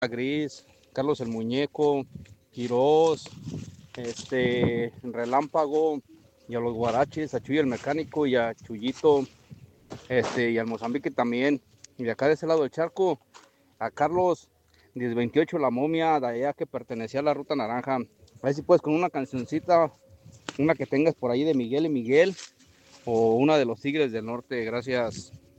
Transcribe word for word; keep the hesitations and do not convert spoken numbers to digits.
Gris, Carlos el Muñeco, Quirós, este, Relámpago, y a los Guaraches, a Chuy el Mecánico y a Chuyito, este, y al Mozambique también. Y de acá de ese lado del charco, a Carlos diez veintiocho La Momia, de allá que pertenecía a la Ruta Naranja. A ver si puedes con una cancioncita, una que tengas por ahí de Miguel y Miguel, o una de los Tigres del Norte. Gracias.